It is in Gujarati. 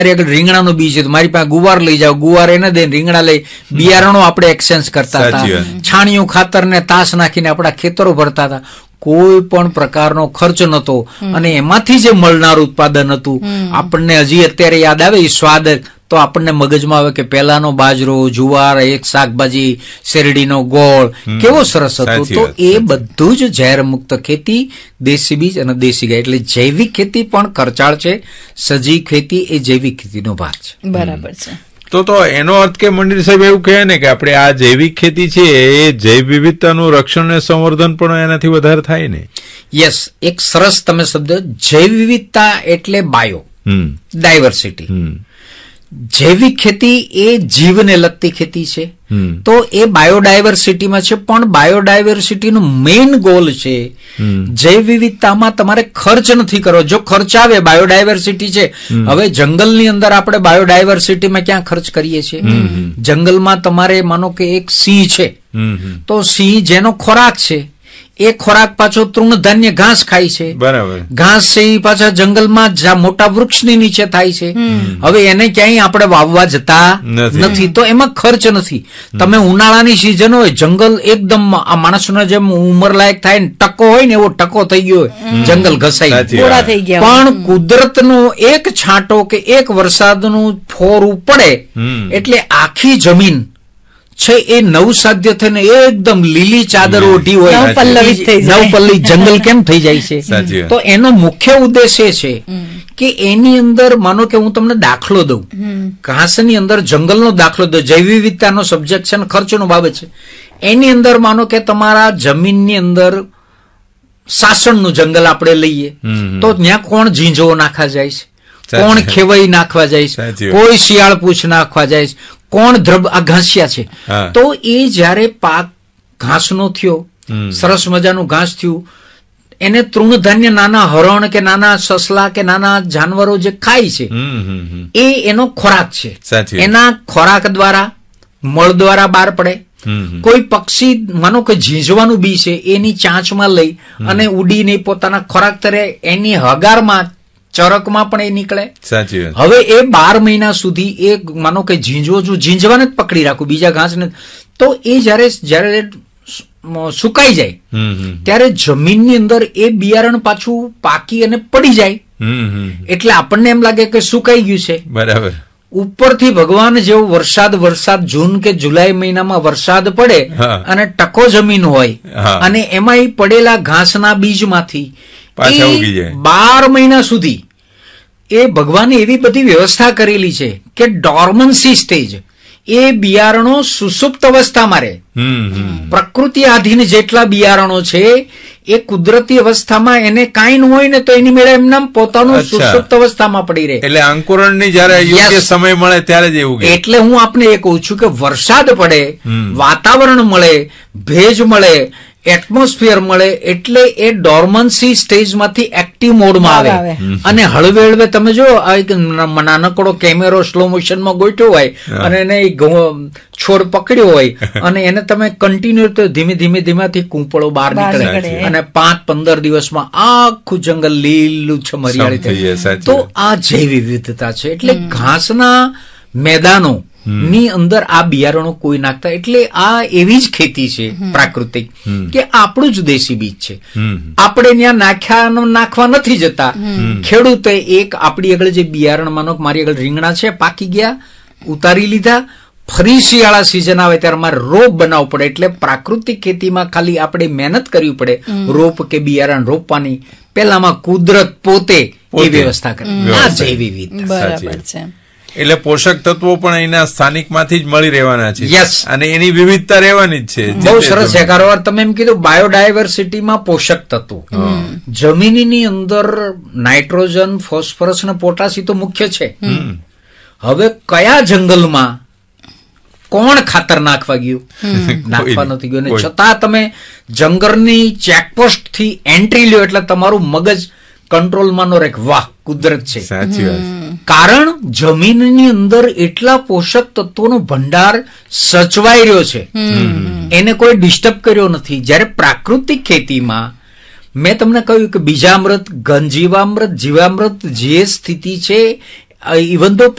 રીંગણાનો બીજ છે તો મારી પાસે ગુવાર લઈ જાઓ, ગુવાર એને દે, રીંગણા લઈ, બિયારણો આપણે એક્સચેન્જ કરતા હતા, છાણિયું ખાતર ને તાસ નાખીને આપણા ખેતરો ભરતા હતા. કોઈ પણ પ્રકારનો ખર્ચ નતો અને એમાંથી જે મળનાર ઉત્પાદન હતું આપણને હજી અત્યારે યાદ આવે એ સ્વાદ, તો આપણને મગજમાં આવે કે પહેલાનો બાજરો, જુવાર, એક શાકભાજી, શેરડીનો ગોળ કેવો સરસ હતો. તો એ બધું જ ઝેર મુક્ત ખેતી, દેશી બીજ અને દેશી ગાય, એટલે જૈવિક ખેતી પણ ખર્ચાળ છે, સજીવ ખેતી એ જૈવિક ખેતીનો ભાગ છે. બરાબર છે. તો એનો અર્થ કે મંડીર સાહેબ એવું કહે ને કે આપણે આ જૈવિક ખેતી છે એ જૈવ વિવિધતાનું રક્ષણ અને સંવર્ધન પણ એનાથી વધારે થાય ને? યસ, એક સરસ તમે શબ્દ, જૈવ વિવિધતા એટલે બાયો ડાયવર્સિટી. જૈવિક ખેતી એ જીવને લગતી ખેતી છે, તો એ બાયોડાયવર્સિટીમાં છે. પણ બાયોડાયવર્સિટીનો મેઇન ગોલ છે જૈવ વિવિધતામાં તમારે ખર્ચ નથી કરવો. જો ખર્ચ આવે, બાયોડાયવર્સિટી છે, હવે જંગલની અંદર આપણે બાયોડાયવર્સિટીમાં ક્યાં ખર્ચ કરીએ છીએ? જંગલમાં તમારે માનો કે એક સિંહ છે, તો સિંહ જેનો ખોરાક છે એ ખોરાક પાછો તૃણધાન્ય ઘાસ ખાય છે. બરાબર. ઘાસ છે એ પાછા જંગલમાં મોટા વૃક્ષની નીચે થાય છે. હવે એને ક્યાંય આપણે વાવવા જતા નથી, તો એમાં ખર્ચ નથી. તમે ઉનાળાની સિઝન હોય, જંગલ એકદમ આ માણસનો જેમ ઉંમર લાયક થાય ને ટકો હોય ને એવો ટકો થઈ ગયો હોય, જંગલ ઘસાઈ પણ કુદરતનો એક છાંટો કે એક વરસાદનું ફોરું પડે એટલે આખી જમીન છે એ નવસાધ્ય થઈને એકદમ લીલી ચાદર ઓઢી હોય, નવપલ્લી જંગલ કેમ થઈ જાય છે? તો એનો મુખ્ય ઉદ્દેશ એ છે કે એની અંદર માનો કે હું તમને દાખલો દઉં, ઘાસની અંદર જંગલનો દાખલો દઉં, જૈવ વિવિધતાનો સબ્જેક્ટ છે ને ખર્ચનો બાબત છે. એની અંદર માનો કે તમારા જમીનની અંદર સાસણનું જંગલ આપણે લઈએ તો ત્યાં કોણ ઝીંઝો નાખવા જાય છે, કોણ ખેવાઈ નાખવા જાય છે, કોઈ શિયાળ પૂછ નાખવા જાય છે, કોણ દ્રબ આ ઘાસિયા છે. તો એ જયારે પાક ઘાસનો થયો, સરસ મજાનું ઘાસ થયું, એને તૃણધાન્ય નાના હરણ કે નાના સસલા કે નાના જાનવરો જે ખાય છે એ એનો ખોરાક છે. એના ખોરાક દ્વારા, મળ દ્વારા બહાર પડે. કોઈ પક્ષી માનો કે ઝીંઝવાનું બી છે એની ચાંચમાં લઈ અને ઉડીને પોતાના ખોરાક તરે એની હગારમાં, ચરકમાં પણ એ નીકળે. હવે એ 12 મહિના સુધી એ માનો કે ઝીંઝવો, જો ઝીંઝવાને જ પકડી રાખું બીજા ઘાસને, તો એ જયારે સુકાઈ જાય ત્યારે જમીનની અંદર એ બિયારણ પાછું પાકી અને પડી જાય. એટલે આપણને એમ લાગે કે સુકાઈ ગયું છે. બરાબર. ઉપરથી ભગવાન જેવો વરસાદ જૂન કે જુલાઈ મહિનામાં વરસાદ પડે અને ટકો જમીન હોય અને એમાં પડેલા ઘાસના બીજમાંથી 12 મહિના સુધી એ ભગવાને એવી બધી વ્યવસ્થા કરેલી છે કે ડોર્મન્સી સ્ટેજ, એ બિયારણો સુસુપ્ત અવસ્થામાં રહે. પ્રકૃતિ આધીન જેટલા બિયારણો છે એ કુદરતી અવસ્થામાં એને કાંઈ ન હોય ને તો એની મેળે એમના પોતાનું સુસુપ્ત અવસ્થામાં પડી રહે. એટલે અંકુરણની જયારે યોગ્ય સમય મળે ત્યારે જ એવું. એટલે હું આપને એ કહું છું કે વરસાદ પડે, વાતાવરણ મળે, ભેજ મળે, એટમોસ્ફિયર મળે એટલે એ ડોર્મન્સી સ્ટેજમાંથી એક્ટિવ મોડમાં આવે અને હળવે હળવે તમે જો નાનકડો કેમેરો સ્લો મોશનમાં ગોઠવ્યો હોય અને એને છોડ પકડ્યો હોય અને એને તમે કન્ટિન્યુ તો ધીમે ધીમેથી કૂંપળો બહાર નીકળે અને 5-15 દિવસમાં આખું જંગલ લીલુંછમ હરિયાળી થાય. તો આ જૈવ વિવિધતા છે. એટલે ઘાસના મેદાનો ની અંદર આ બિયારણો કોઈ નાખતા, એટલે આ એવી જ ખેતી છે પ્રાકૃતિક કે આપણું જ દેશી બીજ છે. આપણે ત્યાં નાખવા નથી જતા. ખેડૂતે એક આપણી આગળ જે બિયારણ, માનો મારી આગળ રીંગણા છે, પાકી ગયા, ઉતારી લીધા, ફરી શિયાળા સિઝન આવે ત્યારે મારે રોપ બનાવવું પડે. એટલે પ્રાકૃતિક ખેતીમાં ખાલી આપણે મહેનત કરવી પડે રોપ કે બિયારણ રોપવાની, પેલામાં કુદરત પોતે એ વ્યવસ્થા કરે. આ જૈવ વિવિધતા છે. એટલે પોષક તત્વો પણ અહીંના સ્થાનિક માંથી જ મળી રહેવાના છે. યસ. અને એની વિવિધતા રહેવાની જ છે. બહુ સરસ છે. કારોબાર તમે એમ કીધું બાયોડાયવર્સિટીમાં પોષક તત્વો, જમીનની અંદર નાઇટ્રોજન, ફોસ્ફરસ અને પોટાશી તો મુખ્ય છે. હવે કયા જંગલમાં કોણ ખાતર નાખવા ગયું? નાખવા નથી ગયું. અને છતાં તમે જંગલની ચેકપોસ્ટ થી એન્ટ્રી લ્યો એટલે તમારું મગજ કંટ્રોલમાં નો રહે. વાહ, કુદરત છે. સાચી વાત. કારણ જમીનની અંદર એટલા પોષક તત્વોનો ભંડાર સચવાઈ રહ્યો છે, એને કોઈ ડિસ્ટર્બ કર્યો નથી. જ્યારે પ્રાકૃતિક ખેતીમાં મેં તમને કહ્યું કે બીજામૃત, ઘનજીવામૃત, જીવામૃત જે સ્થિતિ છે ઇવન ધો